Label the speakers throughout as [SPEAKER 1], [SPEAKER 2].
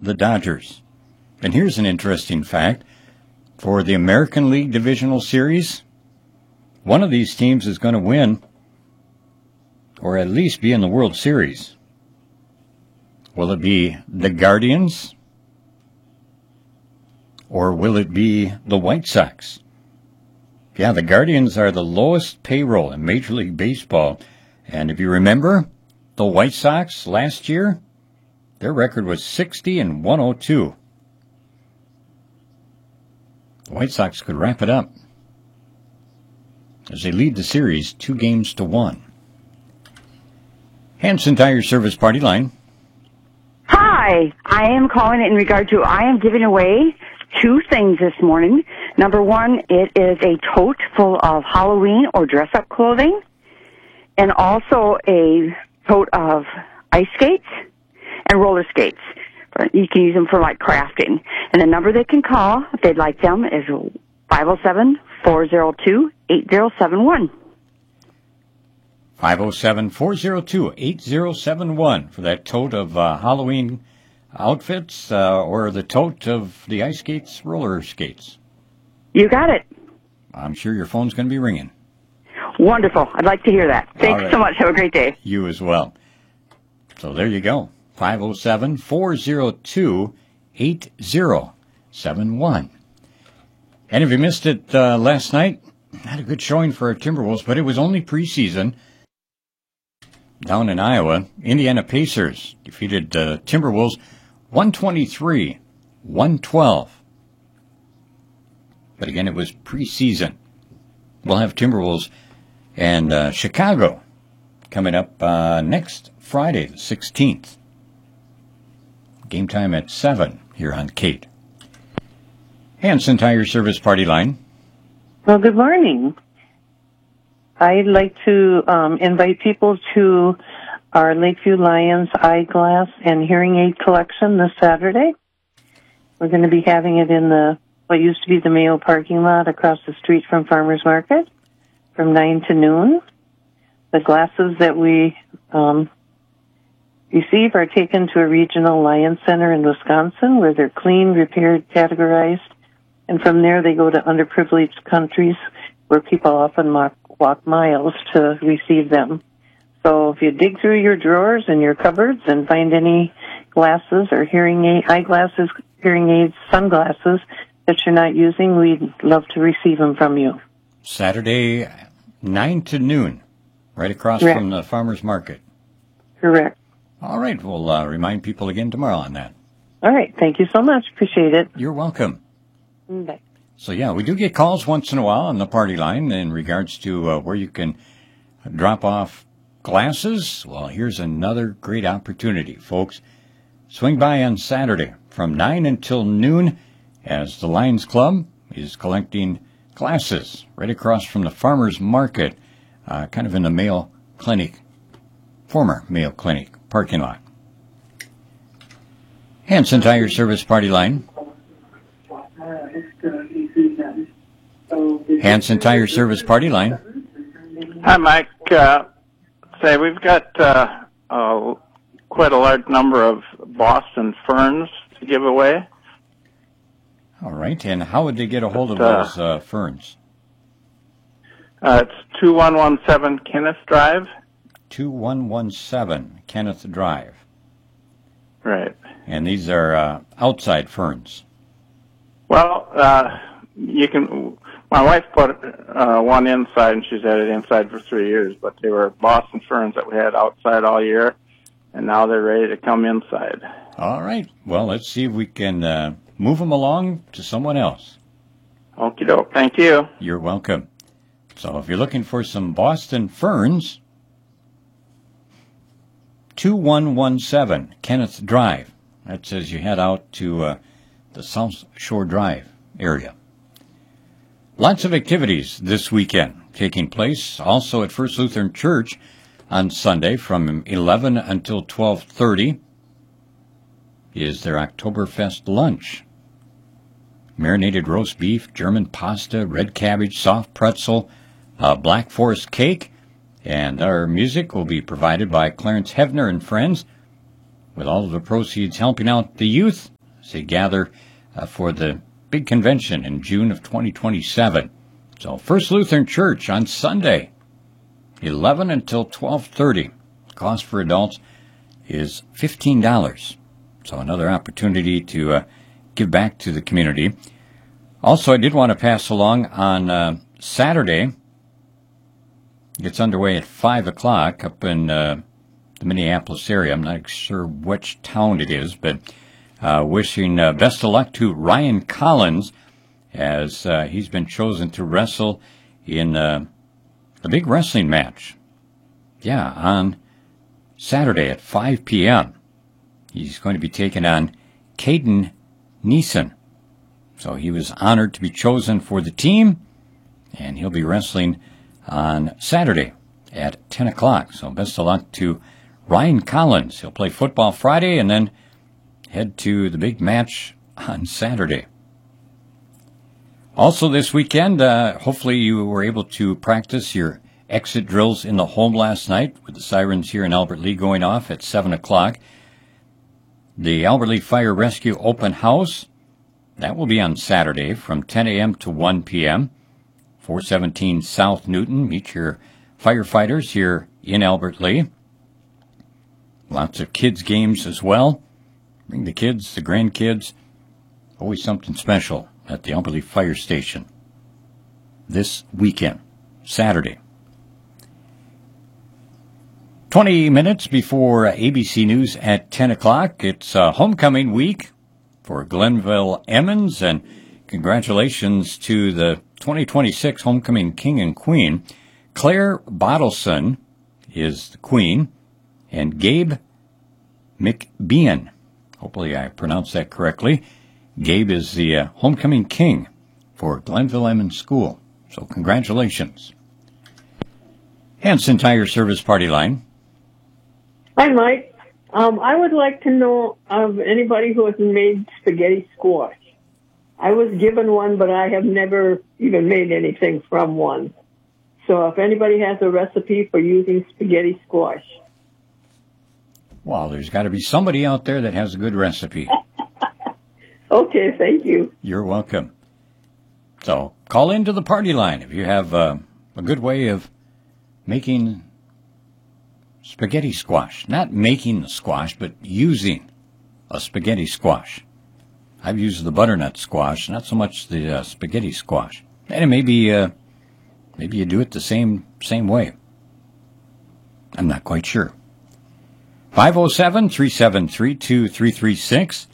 [SPEAKER 1] the Dodgers. And here's an interesting fact. For the American League Divisional Series, one of these teams is going to win, or at least be in the World Series. Will it be the Guardians, or will it be the White Sox? Yeah, the Guardians are the lowest payroll in Major League Baseball. And if you remember, the White Sox last year, their record was 60-102. The White Sox could wrap it up as they lead the series 2-1. Hanson Tire Service Party Line.
[SPEAKER 2] Hi, I am calling in regard to, I am giving away two things this morning. Number one, it is a tote full of Halloween or dress-up clothing, and also a tote of ice skates and roller skates. You can use them for, like, crafting. And the number they can call, if they'd like them, is 507-402-8071.
[SPEAKER 1] 507-402-8071 for that tote of Halloween outfits or the tote of the ice skates, roller skates.
[SPEAKER 2] You got it.
[SPEAKER 1] I'm sure your phone's going to be ringing.
[SPEAKER 2] Wonderful. I'd like to hear that. Thanks so much. Have a great day.
[SPEAKER 1] You as well. So there you go. 507-402-8071. And if you missed it last night, had a good showing for our Timberwolves, but it was only preseason. Down in Iowa, Indiana Pacers defeated Timberwolves 123-112. But again, it was preseason. We'll have Timberwolves and Chicago coming up next Friday, the 16th. Game time at 7 here on Kate. Hanson Tire Service Party Line.
[SPEAKER 3] Well, good morning. I'd like to invite people to our Lakeview Lions eyeglass and hearing aid collection this Saturday. We're going to be having it in what used to be the Mayo parking lot across the street from Farmers Market from 9 to noon. The glasses that we receive are taken to a regional Lions Center in Wisconsin where they're cleaned, repaired, categorized, and from there they go to underprivileged countries where people often walk miles to receive them. So if you dig through your drawers and your cupboards and find any glasses or eyeglasses, hearing aids, sunglasses that you're not using, we'd love to receive them from you.
[SPEAKER 1] Saturday, 9 to noon, right across
[SPEAKER 3] Correct.
[SPEAKER 1] from the Farmers Market.
[SPEAKER 3] Correct.
[SPEAKER 1] All right, we'll remind people again tomorrow on that.
[SPEAKER 3] All right, thank you so much. Appreciate it.
[SPEAKER 1] You're welcome.
[SPEAKER 3] Bye.
[SPEAKER 1] So, yeah, we do get calls once in a while on the party line in regards to where you can drop off glasses. Well, here's another great opportunity, folks. Swing by on Saturday from 9 until noon as the Lions Club is collecting glasses right across from the Farmers Market, kind of in the Mayo Clinic, former Mayo Clinic parking lot. Hanson Tire Service Party Line. Hanson Tire Service Party Line.
[SPEAKER 4] Hi, Mike. We've got quite a large number of Boston ferns to give away.
[SPEAKER 1] All right, and how would they get a hold of those ferns?
[SPEAKER 4] It's 2117 Kenneth Drive.
[SPEAKER 1] 2117 Kenneth Drive.
[SPEAKER 4] Right.
[SPEAKER 1] And these are outside ferns.
[SPEAKER 4] Well, you can. My wife put one inside, and she's had it inside for 3 years. But they were Boston ferns that we had outside all year, and now they're ready to come inside.
[SPEAKER 1] All right. Well, let's see if we can move them along to someone else.
[SPEAKER 4] Okie doke. Thank you.
[SPEAKER 1] You're welcome. So if you're looking for some Boston ferns, 2117 Kenneth Drive. That's as you head out to the South Shore Drive area. Lots of activities this weekend taking place. Also at First Lutheran Church on Sunday from 11 until 12:30 is their Oktoberfest lunch. Marinated roast beef, German pasta, red cabbage, soft pretzel, Black Forest cake, and our music will be provided by Clarence Hevner and Friends, with all of the proceeds helping out the youth as they gather for the big convention in June of 2027. So First Lutheran Church on Sunday, 11 until 12:30. Cost for adults is $15. So another opportunity to give back to the community. Also, I did want to pass along on Saturday. It gets underway at 5 o'clock up in the Minneapolis area. I'm not sure which town it is, but wishing best of luck to Ryan Collins as he's been chosen to wrestle in a big wrestling match. Yeah, on Saturday at 5 p.m. He's going to be taking on Caden Neeson. So he was honored to be chosen for the team, and he'll be wrestling on Saturday at 10 o'clock. So best of luck to Ryan Collins. He'll play football Friday and then head to the big match on Saturday. Also this weekend, hopefully you were able to practice your exit drills in the home last night with the sirens here in Albert Lea going off at 7 o'clock. The Albert Lea Fire Rescue Open House, that will be on Saturday from 10 a.m. to 1 p.m. 417 South Newton. Meet your firefighters here in Albert Lea. Lots of kids' games as well. Bring the kids, the grandkids. Always something special at the Albert Lea Fire Station this weekend, Saturday. 20 minutes before ABC News at 10 o'clock. It's homecoming week for Glenville Emmons, and congratulations to the 2026 homecoming king and queen. Claire Bottleson is the queen, and Gabe McBean, hopefully I pronounced that correctly. Gabe is the homecoming king for Glenville Emmons School. So congratulations. Hanson Tire Service Party Line.
[SPEAKER 5] Hi, Mike. I would like to know of anybody who has made spaghetti squash. I was given one, but I have never even made anything from one. So if anybody has a recipe for using spaghetti squash.
[SPEAKER 1] Well, there's got to be somebody out there that has a good recipe.
[SPEAKER 5] Okay, thank you.
[SPEAKER 1] You're welcome. So call into the party line if you have a good way of making spaghetti squash. Not making the squash, but using a spaghetti squash. I've used the butternut squash, not so much the spaghetti squash. And maybe you do it the same way. I'm not quite sure. 507-373-2336.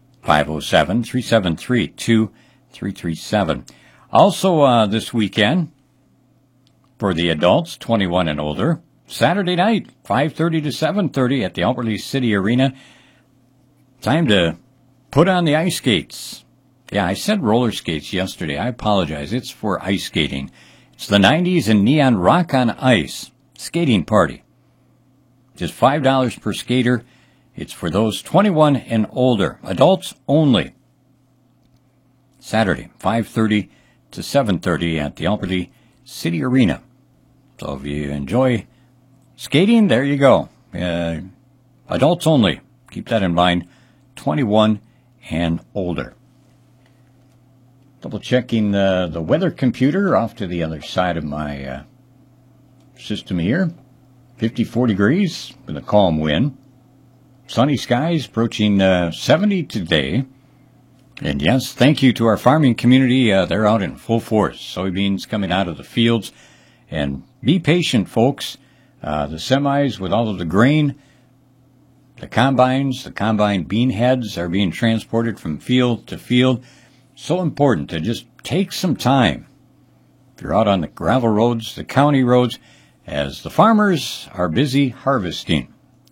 [SPEAKER 1] 507-373-2337. Also this weekend, for the adults 21 and older, Saturday night, 5:30 to 7:30 at the Albert Lea City Arena. Time to put on the ice skates. Yeah, I said roller skates yesterday. I apologize. It's for ice skating. It's the 90s and Neon Rock on Ice skating party. Just $5 per skater. It's for those 21 and older. Adults only. Saturday, 5:30 to 7:30 at the Albert Lea City Arena. So if you enjoy skating, there you go. Adults only. Keep that in mind. 21 and older. Double checking the weather computer off to the other side of my system here. 54 degrees with a calm wind. Sunny skies approaching 70 today. And yes, thank you to our farming community. They're out in full force. Soybeans coming out of the fields. And be patient, folks. The semis with all of the grain, the combine bean heads are being transported from field to field. So important to just take some time. If you're out on the gravel roads, the county roads, as the farmers are busy harvesting.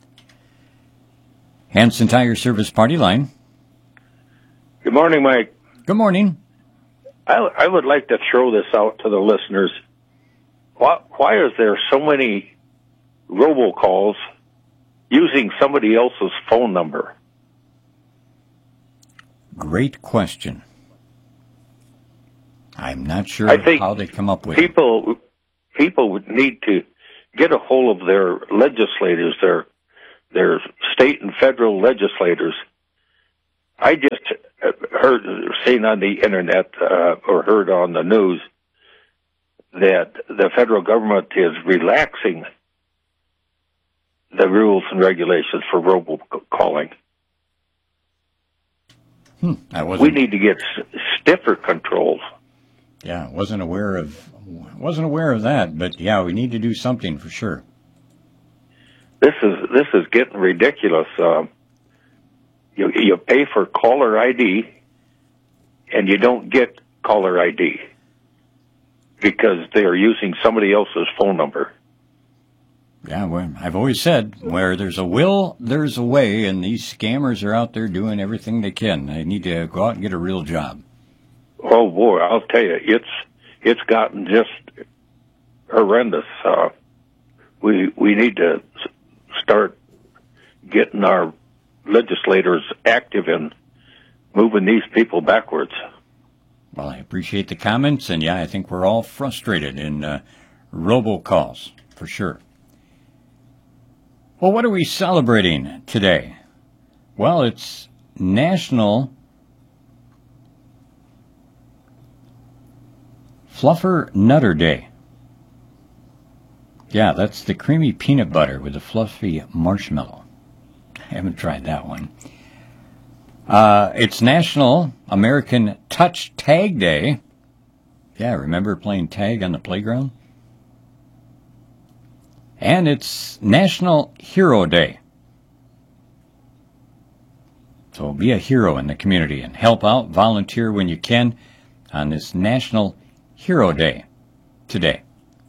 [SPEAKER 1] Hanson Tire Service Party Line.
[SPEAKER 6] Good morning, Mike.
[SPEAKER 1] Good morning.
[SPEAKER 6] I would like to throw this out to the listeners. Why is there so many robocalls using somebody else's phone number?
[SPEAKER 1] Great question. I'm not sure how they come up with it.
[SPEAKER 6] People would need to get a hold of their legislators, their state and federal legislators, I just seen on the internet or heard on the news that the federal government is relaxing the rules and regulations for robocalling. We need to get stiffer controls.
[SPEAKER 1] Yeah, wasn't aware of that, but yeah, we need to do something for sure.
[SPEAKER 6] This is getting ridiculous. You pay for caller ID, and you don't get caller ID because they are using somebody else's phone number.
[SPEAKER 1] Yeah, well, I've always said, where there's a will, there's a way, and these scammers are out there doing everything they can. They need to go out and get a real job.
[SPEAKER 6] Oh boy, I'll tell you, it's gotten just horrendous. We need to start getting our legislators active in moving these people backwards.
[SPEAKER 1] Well, I appreciate the comments, and yeah, I think we're all frustrated in robocalls, for sure. Well, what are we celebrating today? Well, it's National Fluffer Nutter Day. Yeah, that's the creamy peanut butter with the fluffy marshmallow. I haven't tried that one. It's National American Touch Tag Day. Yeah, remember playing tag on the playground? And it's National Hero Day. So be a hero in the community and help out, volunteer when you can on this National Hero Day today.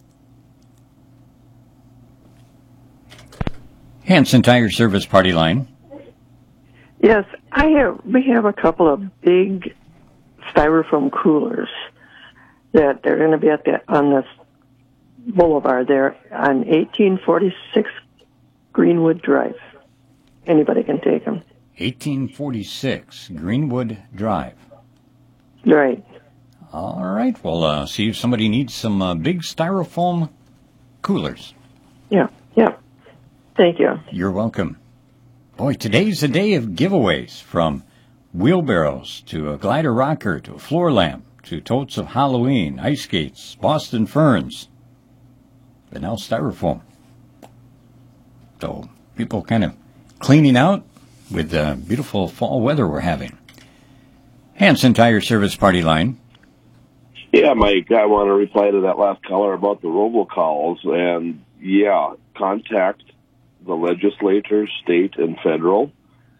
[SPEAKER 1] Hanson Tire Service Party Line.
[SPEAKER 3] Yes, we have a couple of big styrofoam coolers that they're going to be on this boulevard there on 1846 Greenwood Drive. Anybody can take them.
[SPEAKER 1] 1846 Greenwood Drive.
[SPEAKER 3] Right.
[SPEAKER 1] All right. Well, see if somebody needs some big styrofoam coolers.
[SPEAKER 3] Yeah. Thank you.
[SPEAKER 1] You're welcome. Boy, today's the day of giveaways, from wheelbarrows to a glider rocker to a floor lamp to totes of Halloween, ice skates, Boston Ferns, and now styrofoam. So people kind of cleaning out with the beautiful fall weather we're having. Hanson Tire Service Party Line.
[SPEAKER 7] Yeah, Mike, I want to reply to that last caller about the robocalls. And, yeah, contact the legislators, state and federal.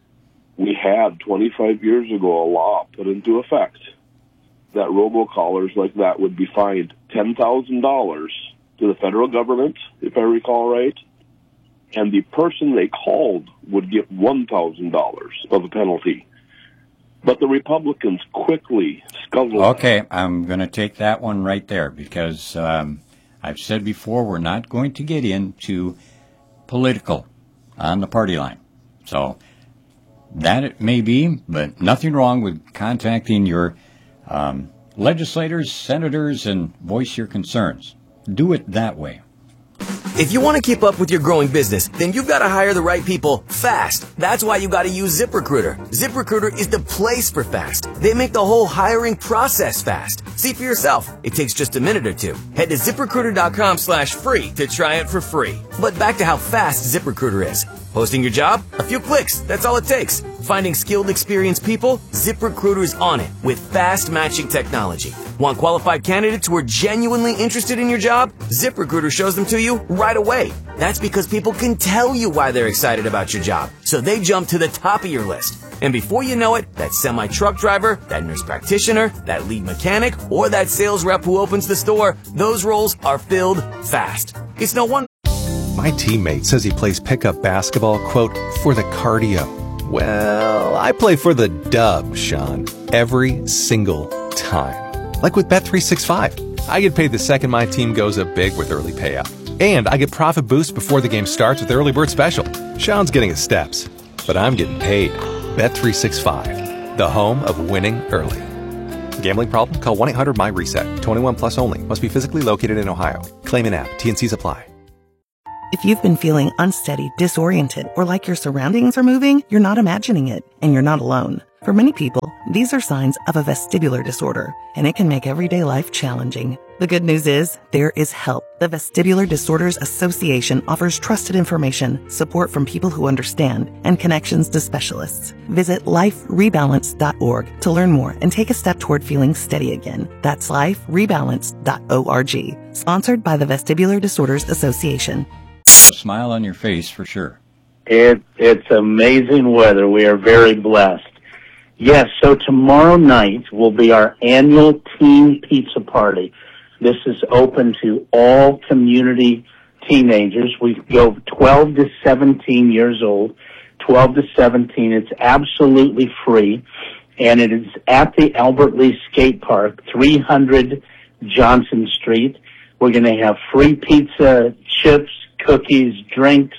[SPEAKER 7] We had 25 years ago a law put into effect that robocallers like that would be fined $10,000 to the federal government, if I recall right, and the person they called would get $1,000 of a penalty. But the Republicans quickly scuttled.
[SPEAKER 1] Okay, I'm going to take that one right there because I've said before we're not going to get into political on the party line. So that it may be, but nothing wrong with contacting your legislators, senators, and voice your concerns. Do it that way.
[SPEAKER 8] If you want to keep up with your growing business, then you've got to hire the right people fast. That's why you got to use ZipRecruiter. ZipRecruiter is the place for fast. They make the whole hiring process fast. See for yourself. It takes just a minute or two. Head to ZipRecruiter.com/free to try it for free. But back to how fast ZipRecruiter is. Posting your job? A few clicks. That's all it takes. Finding skilled, experienced people? ZipRecruiter's on it with fast matching technology. Want qualified candidates who are genuinely interested in your job? ZipRecruiter shows them to you right away. That's because people can tell you why they're excited about your job, so they jump to the top of your list. And before you know it, that semi-truck driver, that nurse practitioner, that lead mechanic, or that sales rep who opens the store, those roles are filled fast. It's no wonder.
[SPEAKER 9] My teammate says he plays pickup basketball, quote, for the cardio. Well, I play for the dub, Sean, every single time. Like with Bet365. I get paid the second my team goes up big with early payout. And I get profit boost before the game starts with Early Bird Special. Sean's getting his steps, but I'm getting paid. Bet365, the home of winning early. Gambling problem? Call 1-800-MY-RESET. 21 plus only. Must be physically located in Ohio. Claim in app. T&Cs apply.
[SPEAKER 10] If you've been feeling unsteady, disoriented, or like your surroundings are moving, you're not imagining it, and you're not alone. For many people, these are signs of a vestibular disorder, and it can make everyday life challenging. The good news is, there is help. The Vestibular Disorders Association offers trusted information, support from people who understand, and connections to specialists. Visit liferebalance.org to learn more and take a step toward feeling steady again. That's liferebalance.org. Sponsored by the Vestibular Disorders Association.
[SPEAKER 1] A smile on your face for sure.
[SPEAKER 11] It's amazing weather. We are very blessed. Yes, so tomorrow night will be our annual teen pizza party. This is open to all community teenagers. We go 12 to 17 years old, 12 to 17. It's absolutely free, and it is at the Albert Lee Skate Park, 300 Johnson Street. We're going to have free pizza, chips, cookies, drinks,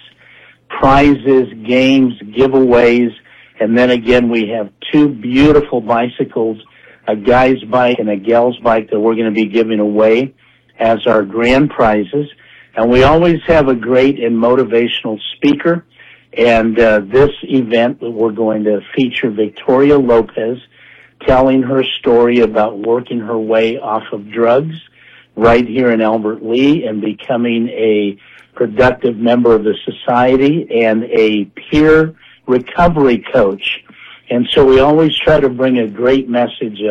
[SPEAKER 11] prizes, games, giveaways, and then again we have two beautiful bicycles, a guy's bike and a gal's bike that we're going to be giving away as our grand prizes. And we always have a great and motivational speaker. And this event, we're going to feature Victoria Lopez telling her story about working her way off of drugs right here in Albert Lee and becoming a productive member of the society and a peer recovery coach. And so we always try to bring a great message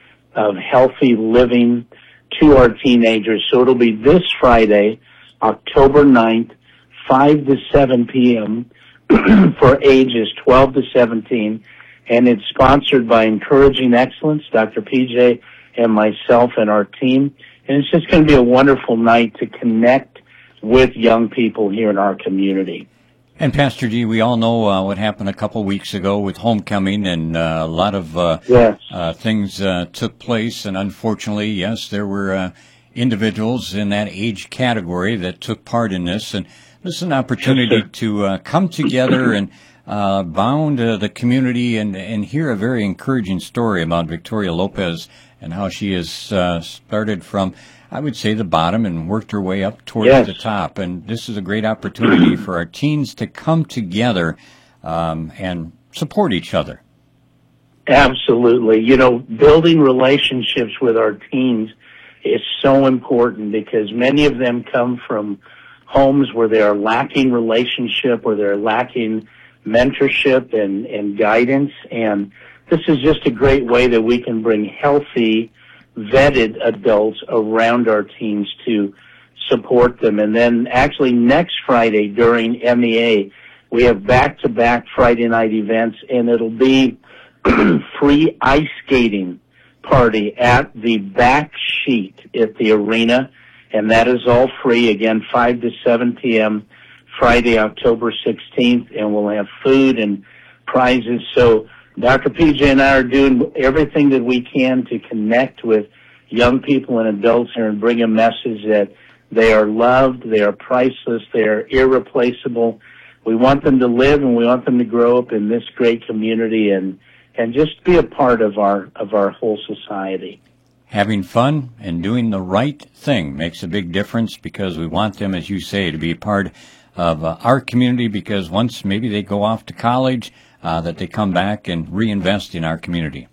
[SPEAKER 11] of healthy living to our teenagers. So it'll be this Friday, October 9th, 5 to 7 p.m. for ages 12 to 17. And it's sponsored by Encouraging Excellence, Dr. PJ and myself and our team. And it's just going to be a wonderful night to connect with young people here in our community.
[SPEAKER 1] And Pastor G, we all know what happened a couple weeks ago with homecoming, and a lot of things took place. And unfortunately, yes, there were individuals in that age category that took part in this. And this is an opportunity to come together and bound the community and hear a very encouraging story about Victoria Lopez and how she has started from, I would say, the bottom and worked her way up towards the top. And this is a great opportunity for our teens to come together and support each other.
[SPEAKER 11] Absolutely. You know, building relationships with our teens is so important because many of them come from homes where they are lacking relationship, where they're lacking mentorship and guidance. And this is just a great way that we can bring healthy, vetted adults around our teens to support them. And then actually next Friday during MEA, we have back-to-back Friday night events, and it'll be free ice skating party at the back sheet at the arena, and that is all free, again, 5 to 7 p.m. Friday, October 16th, and we'll have food and prizes. So Dr. PJ and I are doing everything that we can to connect with young people and adults here and bring a message that they are loved, they are priceless, they are irreplaceable. We want them to live and we want them to grow up in this great community and just be a part of our whole society.
[SPEAKER 1] Having fun and doing the right thing makes a big difference because we want them, as you say, to be a part of our community, because once maybe they go off to college, that they come back and reinvest in our community.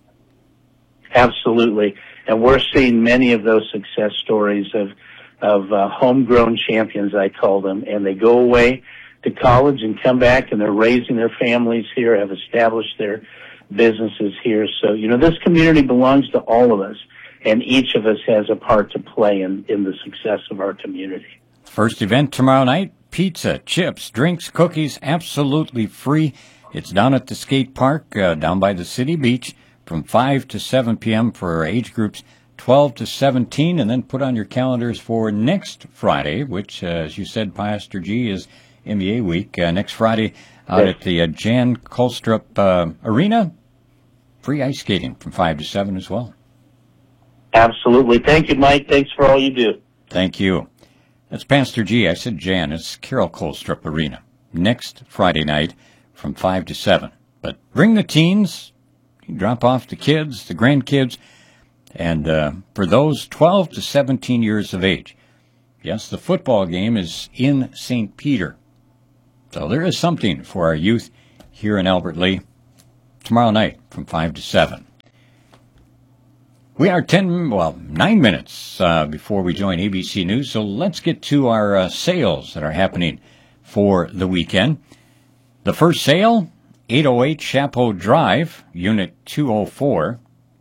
[SPEAKER 11] Absolutely. And we're seeing many of those success stories of homegrown champions, I call them, and they go away to college and come back and they're raising their families here, have established their businesses here. So, you know, this community belongs to all of us, and each of us has a part to play in the success of our community.
[SPEAKER 1] First event tomorrow night, pizza, chips, drinks, cookies, absolutely free. It's down at the skate park, down by the city beach, from 5 to 7 p.m. for our age groups 12 to 17, and then put on your calendars for next Friday, which, as you said, Pastor G, is MEA week. Next Friday out at the Jan Colstrup Arena, free ice skating from 5 to 7 as well.
[SPEAKER 11] Absolutely. Thank you, Mike. Thanks for all you do.
[SPEAKER 1] Thank you. That's Pastor G. I said Jan. It's Carol Colstrup Arena. Next Friday night from 5 to 7. But bring the teens. You drop off the kids, the grandkids. And for those 12 to 17 years of age, Yes, the football game is in St. Peter. So there is something for our youth here in Albert Lea tomorrow night from 5 to 7. We are 9 minutes before we join ABC News, so let's get to our sales that are happening for the weekend. The first sale, 808 Chapeau Drive, Unit 204.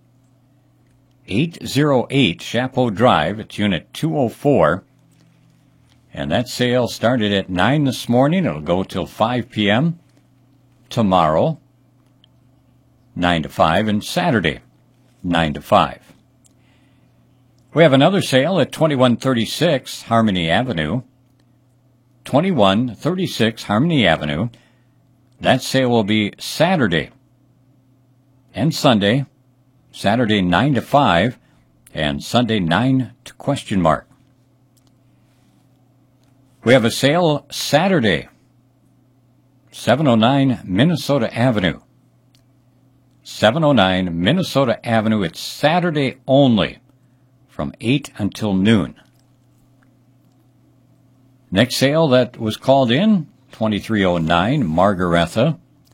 [SPEAKER 1] 808 Chapeau Drive, it's Unit 204. And that sale started at 9 this morning. It'll go till 5 p.m. tomorrow, 9 to 5, and Saturday, 9 to 5. We have another sale at 2136 Harmony Avenue. 2136 Harmony Avenue. That sale will be Saturday and Sunday. Saturday 9 to 5 and Sunday 9 to question mark. We have a sale Saturday, 709 Minnesota Avenue. 709 Minnesota Avenue. It's Saturday only from 8 until noon. Next sale that was called in, 2309 Margaretha.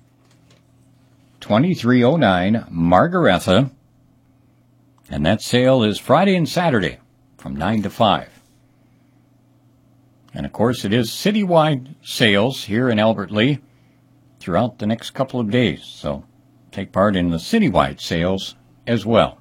[SPEAKER 1] 2309 Margaretha. And that sale is Friday and Saturday from 9 to 5. And, of course, it is citywide sales here in Albert Lea throughout the next couple of days. So take part in the citywide sales as well.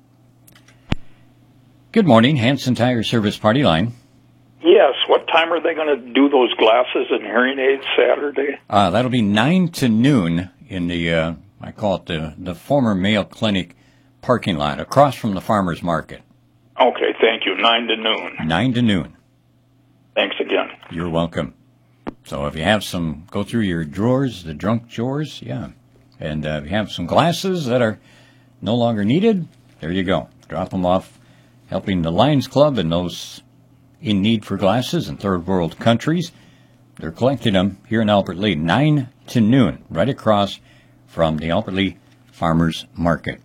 [SPEAKER 1] Good morning, Hanson Tire Service Party Line.
[SPEAKER 12] Yes. What time are they going to do those glasses and hearing aids Saturday?
[SPEAKER 1] That'll be 9 to noon in the, I call it the former Mayo Clinic parking lot across from the farmer's market.
[SPEAKER 12] Okay, thank you. 9 to noon.
[SPEAKER 1] 9 to noon.
[SPEAKER 12] Thanks again.
[SPEAKER 1] You're welcome. So if you have some, go through your drawers, the junk drawers, yeah. And if you have some glasses that are no longer needed, there you go. Drop them off, helping the Lions Club and those in need for glasses in third world countries. They're collecting them here in Albert Lea, 9 to noon, right across from the Albert Lea Farmers Market.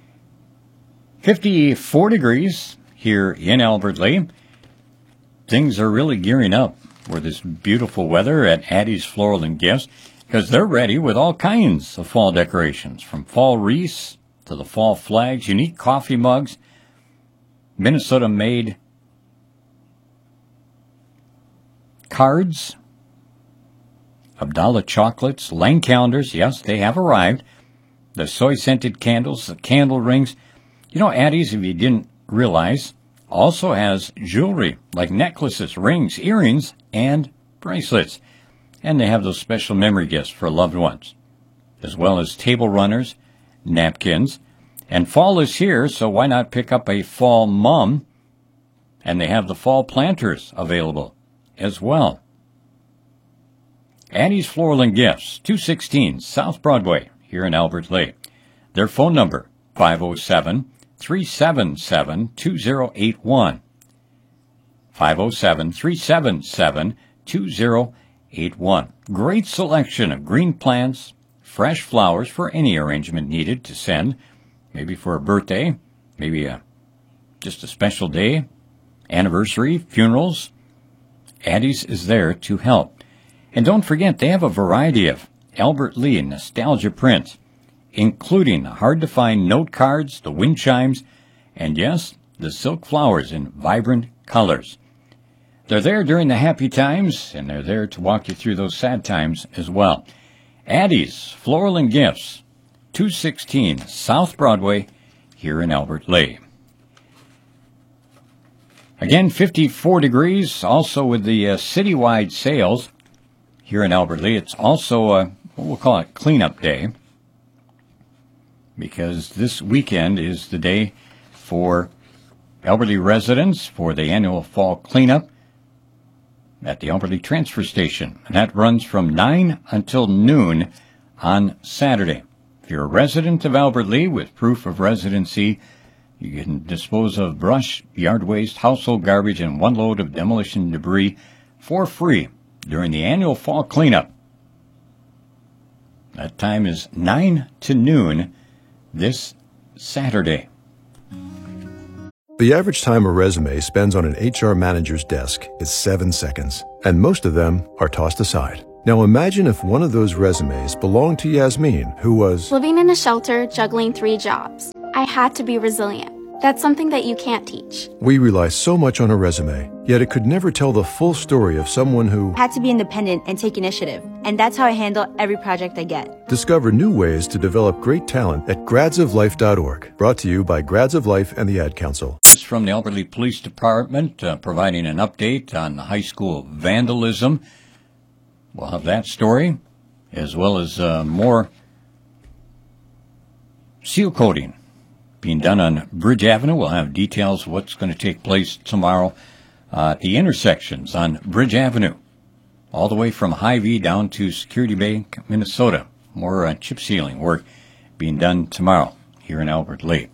[SPEAKER 1] 54 degrees here in Albert Lea. Things are really gearing up for this beautiful weather at Addie's Floral and Gifts because they're ready with all kinds of fall decorations, from fall wreaths to the fall flags, unique coffee mugs, Minnesota-made cards, Abdallah chocolates, Lang calendars, yes, they have arrived, the soy-scented candles, the candle rings. You know, Addie's, if you didn't realize, also has jewelry like necklaces, rings, earrings, and bracelets. And they have those special memory gifts for loved ones, as well as table runners, napkins. And fall is here, so why not pick up a fall mum? And they have the fall planters available as well. Addie's Floral and Gifts, 216 South Broadway, here in Albert Lea. Their phone number, 507-377-2081. 507-377-2081. Great selection of green plants, fresh flowers for any arrangement needed to send, maybe for a birthday, maybe just a special day, anniversary, funerals. Addie's is there to help. And don't forget, they have a variety of Albert Lea nostalgia prints, including the hard-to-find note cards, the wind chimes, and yes, the silk flowers in vibrant colors. They're there during the happy times, and they're there to walk you through those sad times as well. Addie's Floral and Gifts, 216 South Broadway, here in Albert Lea. Again, 54 degrees, also with the citywide sales here in Albert Lea. It's also, what we'll call it, cleanup day, because this weekend is the day for Albert Lea residents for the annual fall cleanup at the Albert Lea Transfer Station. And that runs from 9 until noon on Saturday. If you're a resident of Albert Lea with proof of residency, you can dispose of brush, yard waste, household garbage, and one load of demolition debris for free during the annual fall cleanup. That time is 9 to noon this Saturday.
[SPEAKER 13] The average time a resume spends on an HR manager's desk is 7 seconds, and most of them are tossed aside. Now imagine if one of those resumes belonged to Yasmin, who was
[SPEAKER 14] living in a shelter, juggling 3 jobs. I had to be resilient. That's something that you can't teach.
[SPEAKER 13] We rely so much on a resume, yet it could never tell the full story of someone who
[SPEAKER 15] had to be independent and take initiative. And that's how I handle every project I get.
[SPEAKER 13] Discover new ways to develop great talent at gradsoflife.org. Brought to you by Grads of Life and the Ad Council.
[SPEAKER 1] It's from the Alberta Police Department, providing an update on the high school vandalism. We'll have that story, as well as more seal coating being done on Bridge Avenue. We'll have details of what's going to take place tomorrow at the intersections on Bridge Avenue, all the way from Hy-Vee down to Security Bay, Minnesota. More chip sealing work being done tomorrow here in Albert Lake.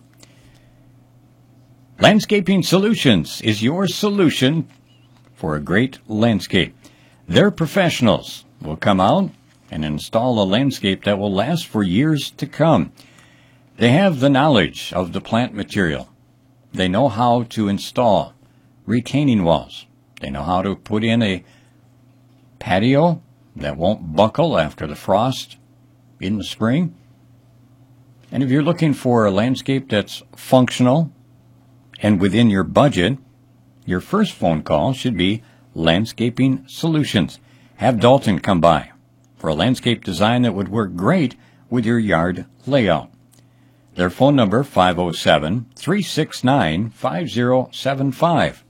[SPEAKER 1] Landscaping Solutions is your solution for a great landscape. Their professionals will come out and install a landscape that will last for years to come. They have the knowledge of the plant material. They know how to install retaining walls. They know how to put in a patio that won't buckle after the frost in the spring. And if you're looking for a landscape that's functional and within your budget, your first phone call should be Landscaping Solutions. Have Dalton come by for a landscape design that would work great with your yard layout. Their phone number, 507-369-5075.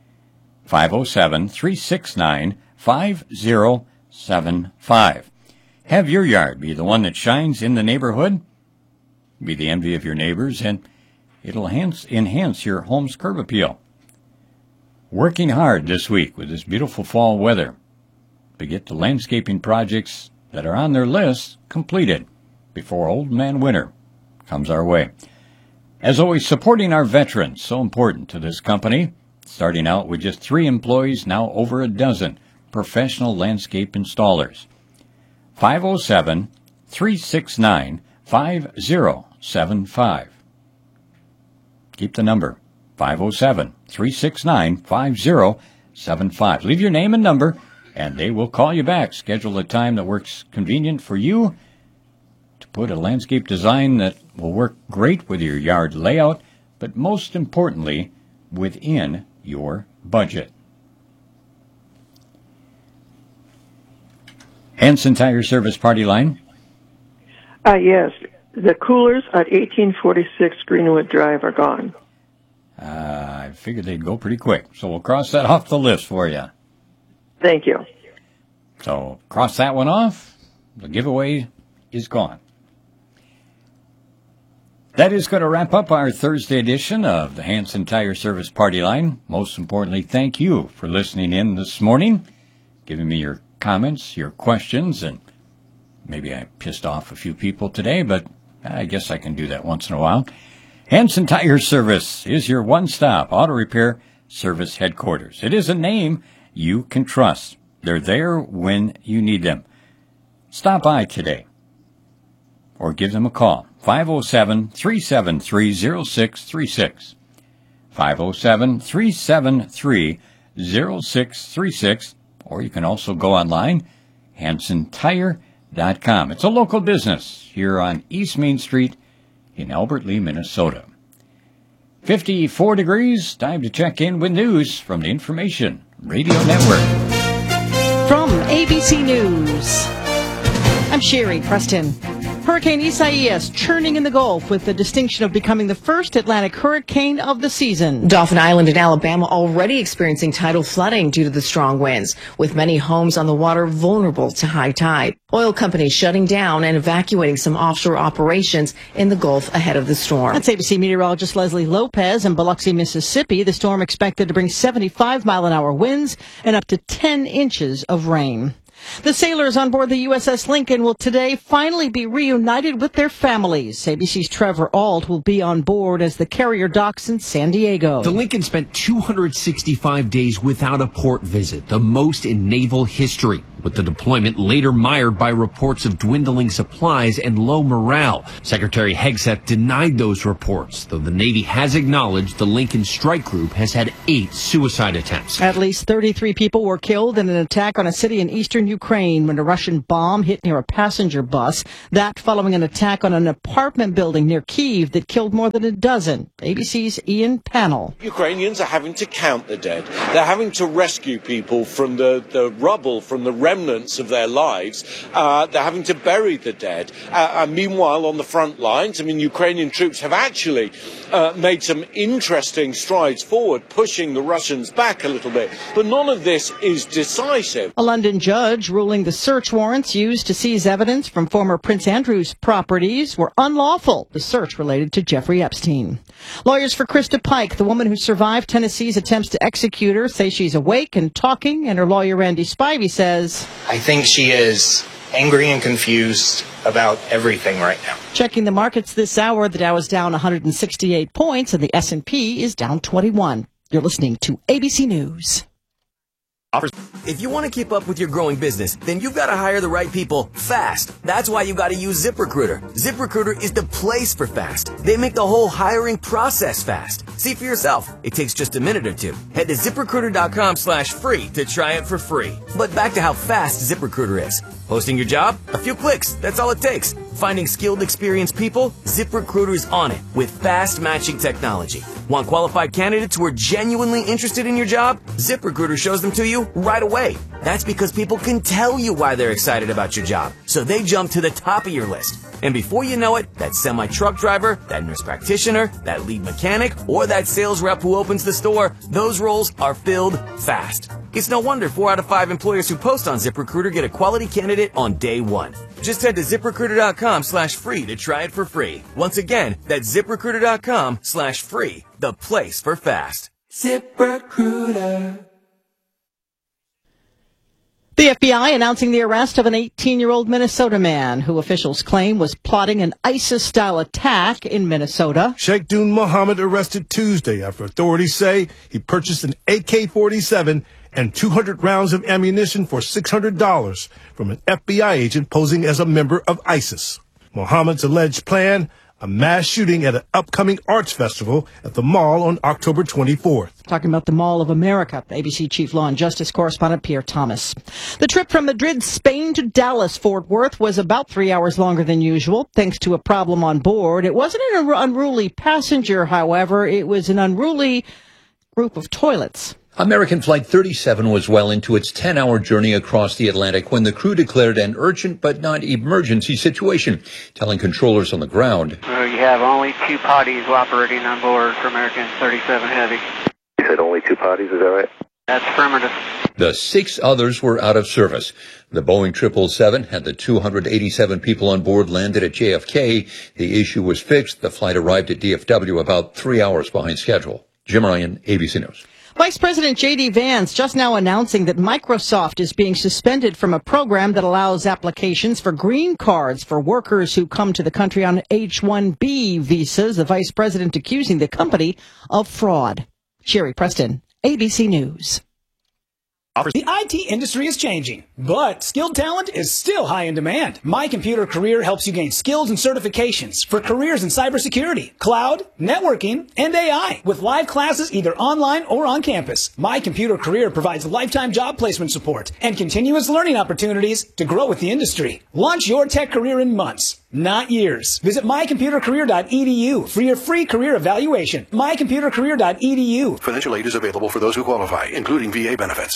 [SPEAKER 1] 507-369-5075. Have your yard be the one that shines in the neighborhood, be the envy of your neighbors, and it'll enhance your home's curb appeal. Working hard this week with this beautiful fall weather to get the landscaping projects that are on their list completed before Old Man Winter comes our way. As always, supporting our veterans, so important to this company. Starting out with just 3 employees, now over a dozen professional landscape installers. 507-369-5075. Keep the number, 507-369-5075. Leave your name and number, and they will call you back. Schedule a time that works convenient for you to put a landscape design that will work great with your yard layout, but most importantly, within your budget. Hanson Tire Service Party Line.
[SPEAKER 5] Yes. The coolers at 1846 Greenwood Drive are gone.
[SPEAKER 1] I figured they'd go pretty quick, so we'll cross that off the list for you.
[SPEAKER 5] Thank you.
[SPEAKER 1] So cross that one off. The giveaway is gone. That is going to wrap up our Thursday edition of the Hanson Tire Service Party Line. Most importantly, thank you for listening in this morning, giving me your comments, your questions, and maybe I pissed off a few people today, but I guess I can do that once in a while. Hanson Tire Service is your one-stop auto repair service headquarters. It is a name you can trust. They're there when you need them. Stop by today or give them a call. 507-373-0636. 507-373-0636. Or you can also go online, HansonTire.com. It's a local business here on East Main Street in Albert Lea, Minnesota. 54 degrees. Time to check in with news from the Information Radio Network.
[SPEAKER 16] From ABC News, I'm Sherry Preston. Hurricane Isaias churning in the Gulf with the distinction of becoming the first Atlantic hurricane of the season.
[SPEAKER 17] Dauphin Island in Alabama already experiencing tidal flooding due to the strong winds, with many homes on the water vulnerable to high tide. Oil companies shutting down and evacuating some offshore operations in the Gulf ahead of the storm.
[SPEAKER 16] That's ABC meteorologist Leslie Lopez in Biloxi, Mississippi. The storm expected to bring 75-mile-an-hour winds and up to 10 inches of rain. The sailors on board the USS Lincoln will today finally be reunited with their families. ABC's Trevor Ault will be on board as the carrier docks in San Diego.
[SPEAKER 18] The Lincoln spent 265 days without a port visit, the most in naval history. with the deployment later mired by reports of dwindling supplies and low morale. Secretary Hegseth denied those reports, though the Navy has acknowledged the Lincoln Strike Group has had 8 suicide attempts.
[SPEAKER 16] At least 33 people were killed in an attack on a city in eastern Ukraine when a Russian bomb hit near a passenger bus. That following an attack on an apartment building near Kyiv that killed more than a dozen. ABC's Ian Pannell.
[SPEAKER 19] Ukrainians are having to count the dead. They're having to rescue people from the rubble, from the remnants of their lives. They're having to bury the dead. And meanwhile, on the front lines, Ukrainian troops have actually made some interesting strides forward, pushing the Russians back a little bit. But none of this is decisive.
[SPEAKER 16] A London judge ruling the search warrants used to seize evidence from former Prince Andrew's properties were unlawful. The search related to Jeffrey Epstein. Lawyers for Krista Pike, the woman who survived Tennessee's attempts to execute her, say she's awake and talking, and her lawyer Randy Spivey says,
[SPEAKER 20] I think she is angry and confused about everything right now.
[SPEAKER 16] Checking the markets this hour, the Dow is down 168 points and the S&P is down 21. You're listening to ABC News.
[SPEAKER 8] If you want to keep up with your growing business, then you've got to hire the right people fast. That's why you got to use ZipRecruiter. ZipRecruiter is the place for fast. They make the whole hiring process fast. See for yourself. It takes just a minute or two. Head to ZipRecruiter.com/free to try it for free. But back to how fast ZipRecruiter is. Posting your job? A few clicks. That's all it takes. Finding skilled, experienced people? ZipRecruiter's on it with fast matching technology. Want qualified candidates who are genuinely interested in your job? ZipRecruiter shows them to you right away. That's because people can tell you why they're excited about your job, so they jump to the top of your list. And before you know it, that semi-truck driver, that nurse practitioner, that lead mechanic, or that sales rep who opens the store, those roles are filled fast. It's no wonder 4 out of 5 employers who post on ZipRecruiter get a quality candidate on day one. Just head to ZipRecruiter.com/free to try it for free. Once again, that's ZipRecruiter.com/free, the place for fast. ZipRecruiter.
[SPEAKER 16] The FBI announcing the arrest of an 18-year-old Minnesota man who officials claim was plotting an ISIS-style attack in Minnesota.
[SPEAKER 21] Sheikh Dun Mohammed arrested Tuesday after authorities say he purchased an AK-47 and 200 rounds of ammunition for $600 from an FBI agent posing as a member of ISIS. Mohammed's alleged plan, a mass shooting at an upcoming arts festival at the Mall on October 24th.
[SPEAKER 16] Talking about the Mall of America, ABC Chief Law and Justice Correspondent Pierre Thomas. The trip from Madrid, Spain to Dallas, Fort Worth was about 3 hours longer than usual, thanks to a problem on board. It wasn't an unruly passenger, however. It was an unruly group of toilets.
[SPEAKER 22] American Flight 37 was well into its 10-hour journey across the Atlantic when the crew declared an urgent but not emergency situation, telling controllers on the ground.
[SPEAKER 23] You have only 2 potties operating on board for American 37 Heavy.
[SPEAKER 24] You said only 2 potties, is that right?
[SPEAKER 23] That's affirmative.
[SPEAKER 22] The 6 others were out of service. The Boeing 777 had the 287 people on board landed at JFK. The issue was fixed. The flight arrived at DFW about 3 hours behind schedule. Jim Ryan, ABC News.
[SPEAKER 16] Vice President J.D. Vance just now announcing that Microsoft is being suspended from a program that allows applications for green cards for workers who come to the country on H-1B visas. The vice president accusing the company of fraud. Sherry Preston, ABC News.
[SPEAKER 25] The IT industry is changing, but skilled talent is still high in demand. My Computer Career helps you gain skills and certifications for careers in cybersecurity, cloud, networking, and AI with live classes either online or on campus. My Computer Career provides lifetime job placement support and continuous learning opportunities to grow with the industry. Launch your tech career in months, not years. Visit mycomputercareer.edu for your free career evaluation. mycomputercareer.edu.
[SPEAKER 26] Financial aid is available for those who qualify, including VA benefits.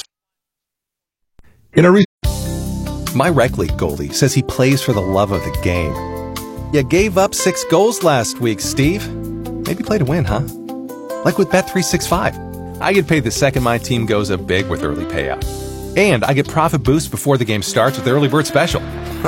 [SPEAKER 9] My rec league goalie says he plays for the love of the game. You gave up 6 goals last week, Steve. Maybe play to win, huh? Like with Bet365. I get paid the second my team goes up big with early payout. And I get profit boost before the game starts with the early bird special.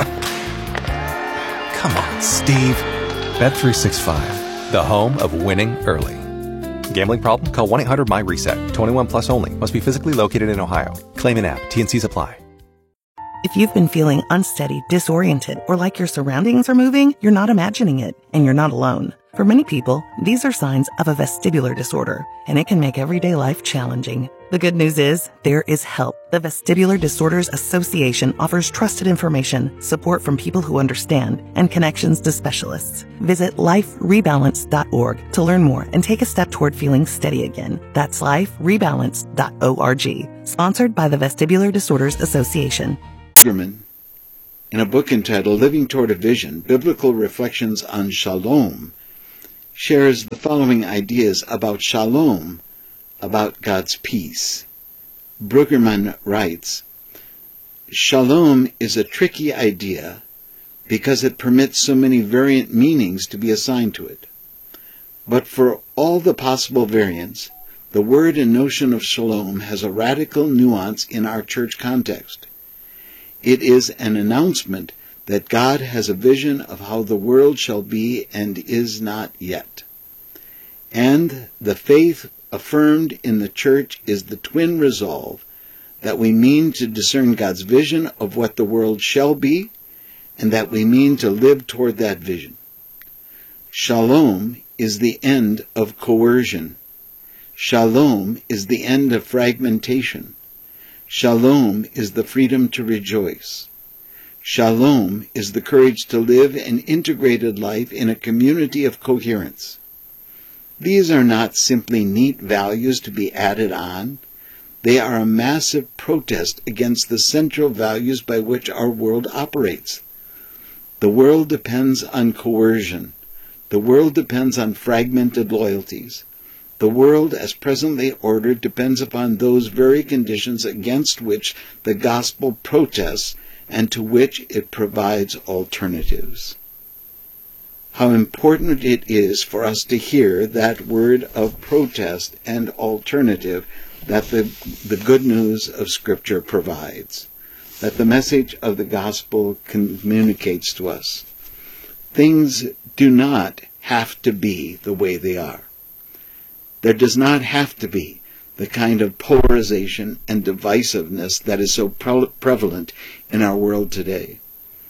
[SPEAKER 9] Come on, Steve. Bet365, the home of winning early. Gambling problem? Call 1-800-MY-RESET. 21 plus only. Must be physically located in Ohio. Claim an app. T&Cs apply.
[SPEAKER 10] If you've been feeling unsteady, disoriented, or like your surroundings are moving, you're not imagining it, and you're not alone. For many people, these are signs of a vestibular disorder, and it can make everyday life challenging. The good news is, there is help. The Vestibular Disorders Association offers trusted information, support from people who understand, and connections to specialists. Visit liferebalance.org to learn more and take a step toward feeling steady again. That's liferebalance.org. Sponsored by the Vestibular Disorders Association.
[SPEAKER 2] In a book entitled Living Toward a Vision, Biblical Reflections on Shalom, shares the following ideas about shalom, about God's peace. Brueggemann writes, "Shalom is a tricky idea because it permits so many variant meanings to be assigned to it. But for all the possible variants, the word and notion of shalom has a radical nuance in our church context. It is an announcement that God has a vision of how the world shall be and is not yet. And the faith affirmed in the church is the twin resolve that we mean to discern God's vision of what the world shall be, and that we mean to live toward that vision. Shalom is the end of coercion. Shalom is the end of fragmentation. Shalom is the freedom to rejoice. Shalom is the courage to live an integrated life in a community of coherence. These are not simply neat values to be added on. They are a massive protest against the central values by which our world operates. The world depends on coercion. The world depends on fragmented loyalties. The world, as presently ordered, depends upon those very conditions against which the gospel protests and to which it provides alternatives." How important it is for us to hear that word of protest and alternative that the good news of Scripture provides, that the message of the gospel communicates to us. Things do not have to be the way they are. There does not have to be the kind of polarization and divisiveness that is so prevalent in our world today.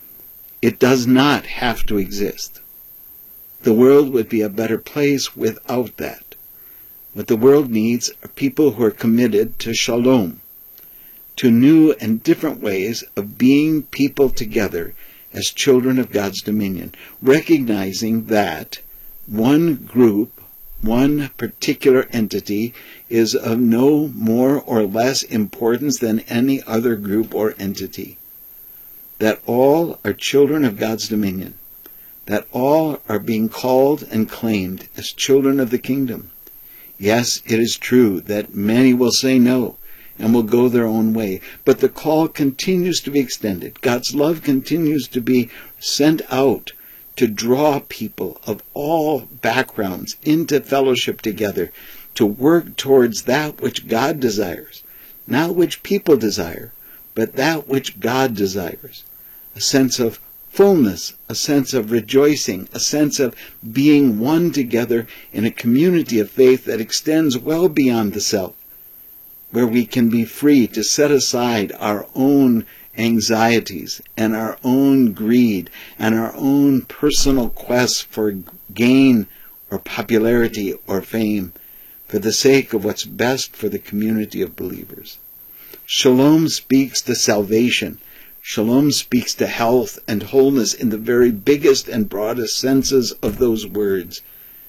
[SPEAKER 2] It does not have to exist. The world would be a better place without that. What the world needs are people who are committed to shalom, to new and different ways of being people together as children of God's dominion, recognizing that one group, one particular entity, is of no more or less importance than any other group or entity. That all are children of God's dominion. That all are being called and claimed as children of the kingdom. Yes, it is true that many will say no and will go their own way, but the call continues to be extended. God's love continues to be sent out to draw people of all backgrounds into fellowship together, to work towards that which God desires, not which people desire, but that which God desires. A sense of fullness, a sense of rejoicing, a sense of being one together in a community of faith that extends well beyond the self, where we can be free to set aside our own anxieties and our own greed and our own personal quest for gain or popularity or fame for the sake of what's best for the community of believers. Shalom speaks to salvation. Shalom speaks to health and wholeness in the very biggest and broadest senses of those words.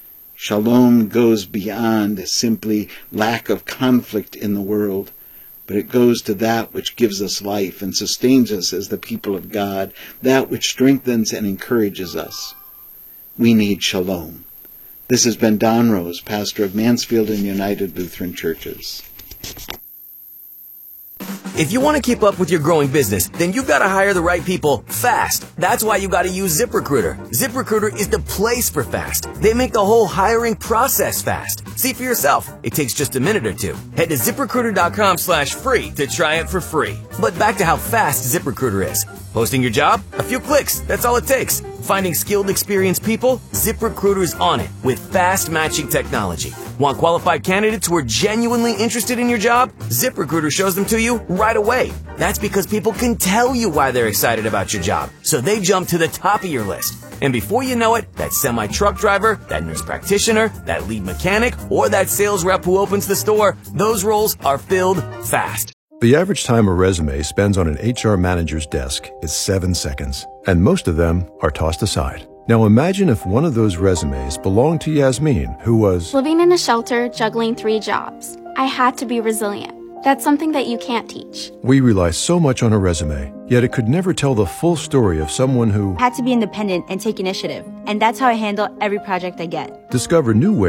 [SPEAKER 2] Shalom goes beyond simply lack of conflict in the world, but it goes to that which gives us life and sustains us as the people of God, that which strengthens and encourages us. We need shalom. This has been Don Rose, pastor of Mansfield and United Lutheran Churches.
[SPEAKER 8] If you want to keep up with your growing business, then you've got to hire the right people fast. That's why you got to use ZipRecruiter. ZipRecruiter is the place for fast. They make the whole hiring process fast. See for yourself. It takes just a minute or two. Head to ZipRecruiter.com/free to try it for free. But back to how fast ZipRecruiter is. Posting your job? A few clicks. That's all it takes. Finding skilled, experienced people? ZipRecruiter's on it with fast matching technology. Want qualified candidates who are genuinely interested in your job? ZipRecruiter shows them to you right away. That's because people can tell you why they're excited about your job, so they jump to the top of your list. And before you know it, that semi-truck driver, that nurse practitioner, that lead mechanic, or that sales rep who opens the store, those roles are filled fast.
[SPEAKER 13] The average time a resume spends on an HR manager's desk is 7 seconds, and most of them are tossed aside. Now imagine if one of those resumes belonged to Yasmin, who was
[SPEAKER 14] living in a shelter, juggling 3 jobs. I had to be resilient. That's something that you can't teach.
[SPEAKER 13] We rely so much on a resume, yet it could never tell the full story of someone who
[SPEAKER 15] had to be independent and take initiative. And that's how I handle every project I get.
[SPEAKER 13] Discover new ways